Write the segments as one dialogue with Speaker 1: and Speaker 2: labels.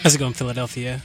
Speaker 1: How's it going, Philadelphia?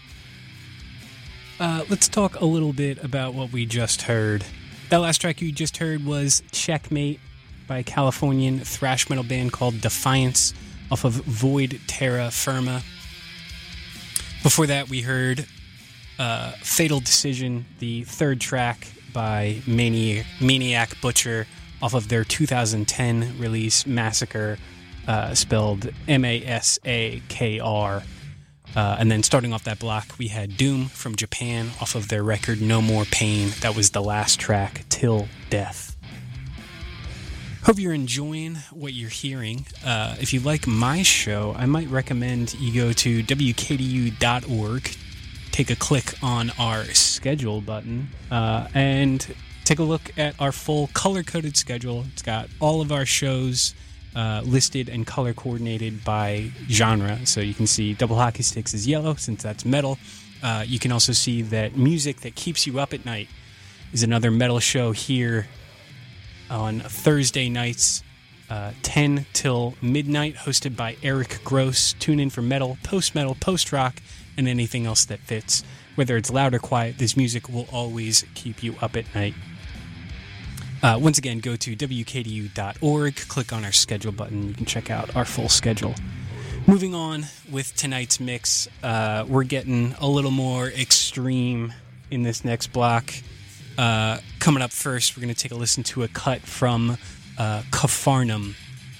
Speaker 1: Let's talk a little bit about what we just heard. That last track you just heard was Checkmate by a Californian thrash metal band called Defiance off of Void Terra Firma. Before that, we heard Fatal Decision, the third track by Maniac Butcher off of their 2010 release Massacre, spelled Masakr. And then starting off that block, we had Doom from Japan off of their record No More Pain. That was the last track, Till Death. Hope you're enjoying what you're hearing. If you like my show, I might recommend you go to wkdu.org, take a click on our schedule button, and take a look at our full color-coded schedule. It's got all of our shows listed and color coordinated by genre, so you can see Double Hockey Sticks is yellow since that's metal. You can also see that Music That Keeps You Up at Night is another metal show here on Thursday nights, 10 till midnight, hosted by Eric Gross. Tune in for metal, post-rock, and anything else that fits. Whether it's loud or quiet, this music will always keep you up at night. Once again, go to wkdu.org, click on our schedule button. You can check out our full schedule. Moving on with tonight's mix, we're getting a little more extreme in this next block. Coming up first, we're going to take a listen to a cut from Capharnaum,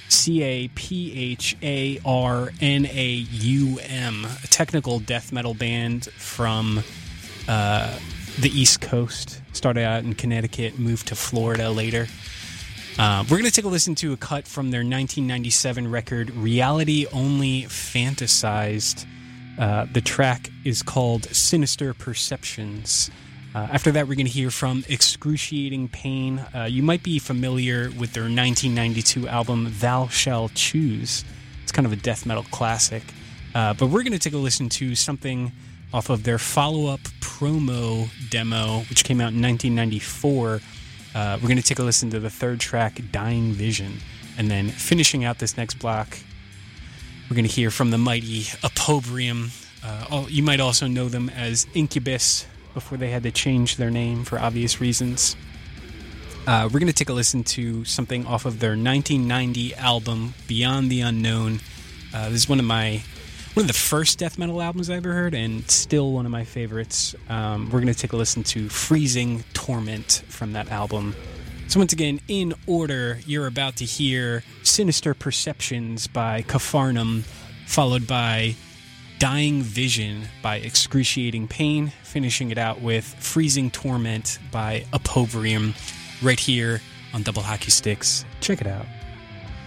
Speaker 1: Capharnaum, a technical death metal band from the East Coast. Started out in Connecticut, moved to Florida later. We're going to take a listen to a cut from their 1997 record, Reality Only Fantasized. The track is called Sinister Perceptions. After that, we're going to hear from Excruciating Pain. You might be familiar with their 1992 album, Thou Shall Choose. It's kind of a death metal classic. But we're going to take a listen to something off of their follow-up promo demo, which came out in 1994. We're going to take a listen to the third track, Dying Vision. And then finishing out this next block, we're going to hear from the mighty Opprobrium. You might also know them as Incubus before they had to change their name for obvious reasons. We're going to take a listen to something off of their 1990 album, Beyond the Unknown. This is one of the first death metal albums I ever heard, and still one of my favorites. We're going to take a listen to Freezing Torment from that album. So once again, in order, you're about to hear Sinister Perceptions by Capharnaum, followed by Dying Vision by Excruciating Pain, finishing it out with Freezing Torment by Opprobrium, right here on Double Hockey Sticks. Check it out.